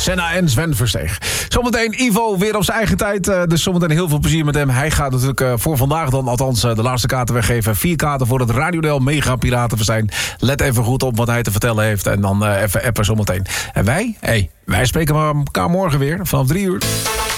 Senna en Sven Versteeg. Zometeen Ivo weer op zijn eigen tijd. Dus zometeen heel veel plezier met hem. Hij gaat natuurlijk voor vandaag dan althans de laatste kaarten weggeven. 4 kaarten voor het Radiodel Mega Piratenfestijn. Let even goed op wat hij te vertellen heeft. En dan even appen zometeen. En wij spreken elkaar morgen weer vanaf 3 uur.